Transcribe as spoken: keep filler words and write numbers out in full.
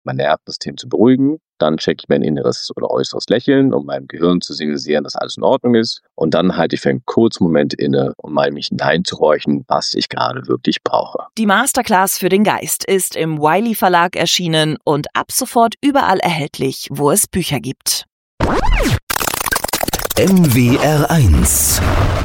mein Nervensystem zu beruhigen. Dann checke ich mein inneres oder äußeres Lächeln, um meinem Gehirn zu signalisieren, dass alles in Ordnung ist. Und dann halte ich für einen kurzen Moment inne, um mal mich hineinzuhorchen, was ich gerade wirklich brauche. Die Masterclass für den Geist ist im Wiley Verlag erschienen und ab sofort überall erhältlich, wo es Bücher gibt. M W R eins